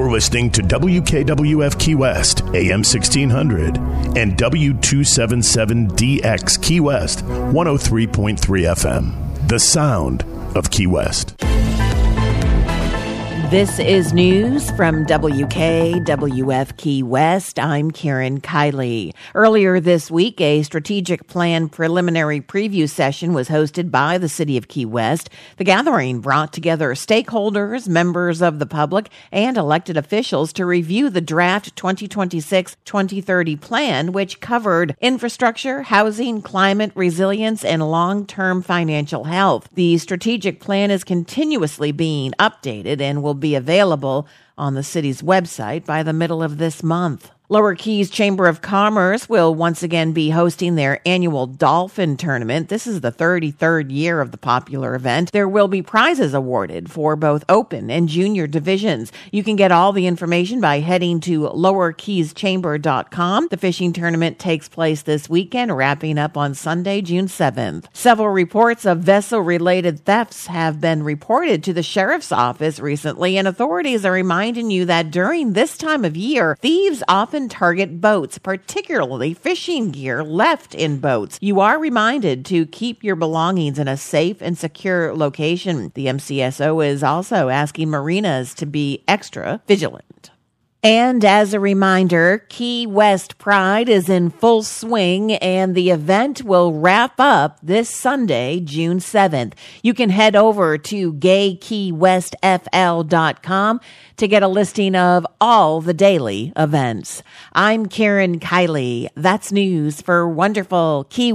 You're listening to WKWF Key West, AM 1600, and W277DX Key West, 103.3 FM. The sound of Key West. This is news from WKWF Key West. I'm Karen Kiley. Earlier this week, a strategic plan preliminary preview session was hosted by the City of Key West. The gathering brought together stakeholders, members of the public, and elected officials to review the draft 2026-2030 plan, which covered infrastructure, housing, climate resilience, and long-term financial health. The strategic plan is continuously being updated and will be available on the city's website by the middle of this month. Lower Keys Chamber of Commerce will once again be hosting their annual Dolphin Tournament. This is the 33rd year of the popular event. There will be prizes awarded for both open and junior divisions. You can get all the information by heading to lowerkeyschamber.com. The fishing tournament takes place this weekend, wrapping up on Sunday, June 7th. Several reports of vessel-related thefts have been reported to the sheriff's office recently, and authorities are reminding you that during this time of year, thieves often target boats, particularly fishing gear left in boats. You are reminded to keep your belongings in a safe and secure location. The MCSO is also asking marinas to be extra vigilant. And as a reminder, Key West Pride is in full swing, and the event will wrap up this Sunday, June 7th. You can head over to gaykeywestfl.com to get a listing of all the daily events. I'm Karen Kiley. That's news for wonderful Key